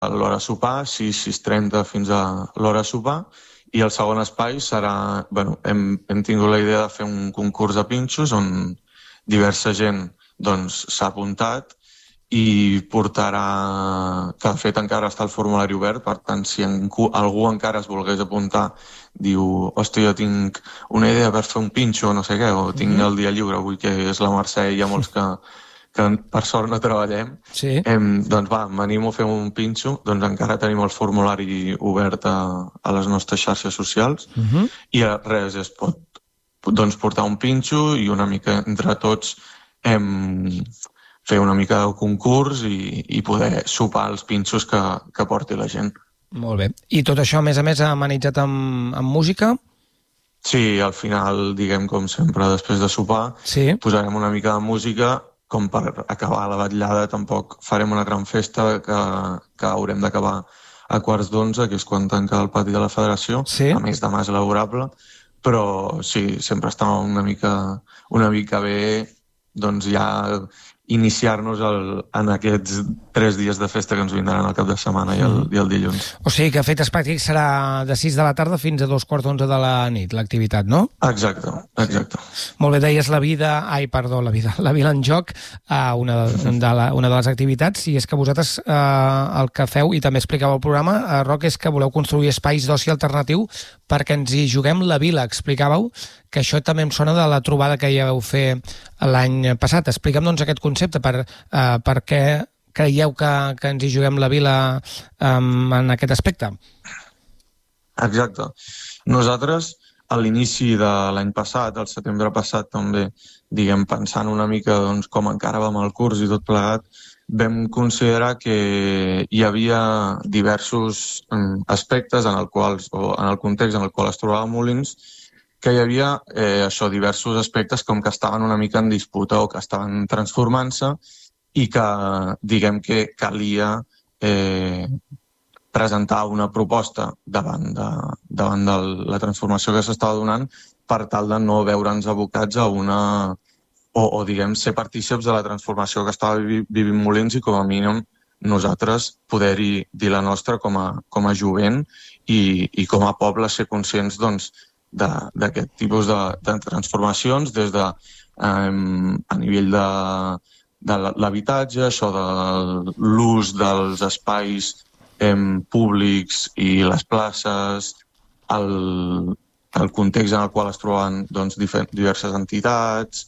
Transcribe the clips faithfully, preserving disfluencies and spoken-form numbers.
l'hora a sopar, sis, sis trenta fins a l'hora a sopar, i el segon espai serà... Bueno, hem, hem tingut la idea de fer un concurs de pinxos on diversa gent doncs, s'ha apuntat i portarà... que de fet encara està el formulari obert, per tant, si algú encara es volgués apuntar, diu, hòstia, jo tinc una idea per fer un pinxo o no sé què, o tinc mm-hmm. el dia lliure, avui que és la Mercè i hi ha molts que, que per sort no treballem, sí. hem, doncs va, m'animo a fer un pinxo, doncs encara tenim el formulari obert a, a les nostres xarxes socials, mm-hmm. i res, es pot doncs, portar un pinxo i una mica entre tots hem... fer una mica de concurs i, i poder sopar els pinxos que, que porti la gent. Molt bé. I tot això, a més a més, amenitzat amb, amb música? Sí, al final, diguem com sempre, després de sopar, sí. posarem una mica de música, com per acabar la vetllada. Tampoc farem una gran festa que, que haurem d'acabar a quarts d'onze, que és quan tanca el pati de la Federació, sí. a més demà és laborable, però sí, sempre està una mica, una mica bé, doncs ja iniciar-nos el, en aquests tres dies de festa que ens vindran al cap de setmana i el, i el dilluns. O sigui que a efectes pràctics serà de sis de la tarda fins a dos quarts d'onze de la nit, l'activitat, no? Exacte, exacte. Sí. Molt bé, deies la vida... Ai, perdó, la vida, la Vila en Joc, uh, una, de, de la, una de les activitats, i és que vosaltres uh, el que feu, i també explicava el programa, uh, Roc, és que voleu construir espais d'oci alternatiu perquè ens hi juguem la vila. Explicàveu que això també em sona de la trobada que ja vau fer l'any passat. Explica'm, doncs, aquest concepte, per, uh, per què creieu que, que ens hi juguem la vila um, en aquest aspecte? Exacte. Nosaltres, a l'inici de l'any passat, al setembre passat també, diguem, pensant una mica doncs, com encaràvem el curs i tot plegat, vam considerar que hi havia diversos um, aspectes en el, qual, o en el context en el qual es trobava Molins, que hi havia eh, això, diversos aspectes com que estaven una mica en disputa o que estaven transformant-se i que, diguem que calia eh, presentar una proposta davant de, davant de la transformació que s'estava donant per tal de no veure'ns abocats a una... o, o diguem, ser partícips de la transformació que estava vi vivint Molins i com a mínim nosaltres poder-hi dir la nostra com a, com a jovent i, i com a poble ser conscients doncs, d'aquest tipus de, de transformacions des de eh, a nivell de, de l'habitatge, això de l'ús dels espais eh, públics i les places, el, el context en el qual es troben doncs, diverses entitats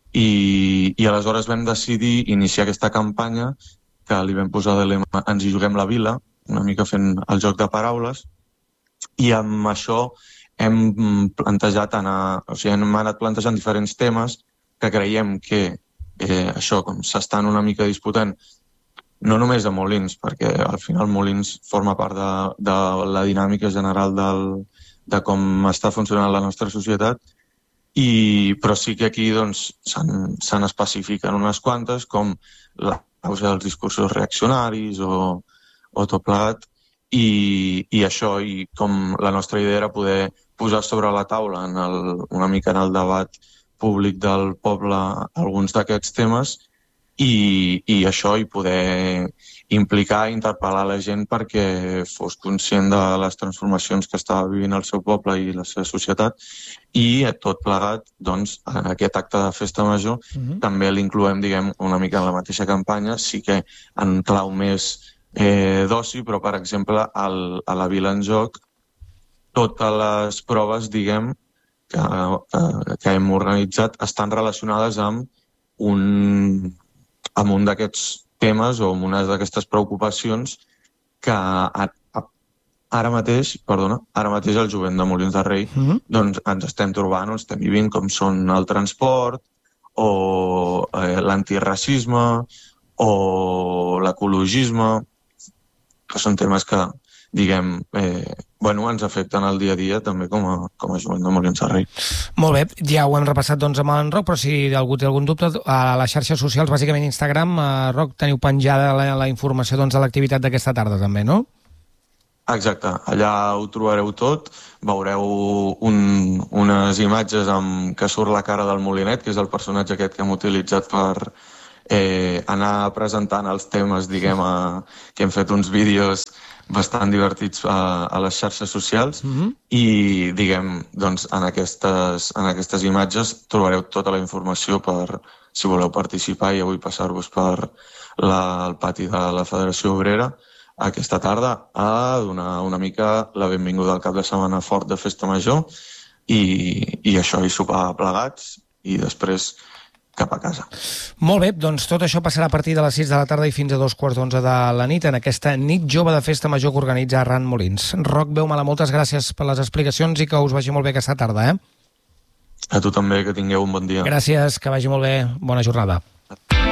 i, i aleshores vam decidir iniciar aquesta campanya que li vam posar de lema Ens hi juguem la vila, una mica fent el joc de paraules, i amb això hem plantejat anar, o sigui, hem anat plantejant diferents temes que creiem que eh, això, com s'estan una mica disputant, no només a Molins, perquè al final Molins forma part de, de la dinàmica general del, de com està funcionant la nostra societat, i, però sí que aquí doncs, se'n especifiquen unes quantes, com la causa dels discursos reaccionaris o, o tot plegat, i, i això, i com la nostra idea era poder posar sobre la taula en el, una mica en el debat públic del poble alguns d'aquests temes i, i això, i poder implicar i interpel·lar la gent perquè fos conscient de les transformacions que estava vivint el seu poble i la seva societat, i tot plegat, doncs, en aquest acte de festa major uh-huh. també l'incloem, diguem, una mica en la mateixa campanya, sí que en clau més eh, d'oci, però, per exemple, al, a la Vila en Joc, totes les proves, diguem, que, que, que hem organitzat estan relacionades amb un, amb un d'aquests temes o amb una d'aquestes preocupacions que a, a, ara mateix, perdona, ara mateix el jovent de Molins de Rei uh-huh. doncs ens estem trobant, ens estem vivint com són el transport o eh, l'antiracisme o l'ecologisme, que són temes que, diguem, eh, bueno, ens afecten al dia a dia també com a, com a jovent de Molins de Rei. Molt bé, ja ho hem repassat doncs amb en Roc, però si algú té algun dubte, a les xarxes socials, bàsicament Instagram, a Roc, teniu penjada la, la informació doncs, de l'activitat d'aquesta tarda també, no? Exacte, allà ho trobareu tot, veureu un, unes imatges amb que surt la cara del Molinet, que és el personatge aquest que hem utilitzat per eh, anar presentant els temes, diguem, a, que hem fet uns vídeos bastant divertits a, a les xarxes socials mm-hmm. i, diguem, doncs, en aquestes, en aquestes imatges trobareu tota la informació per, si voleu participar i avui passar-vos per la, el pati de la Federació Obrera aquesta tarda a donar una mica la benvinguda al cap de setmana fort de Festa Major i, i això, i sopar plegats i després cap a casa. Molt bé, doncs tot això passarà a partir de les sis de la tarda i fins a dos quarts d'onze de la nit en aquesta nit jove de Festa Major que organitza Arran Molins. Roc Beumala, moltes gràcies per les explicacions i que us vagi molt bé aquesta tarda, eh? A tu també, que tingueu un bon dia. Gràcies, que vagi molt bé. Bona jornada.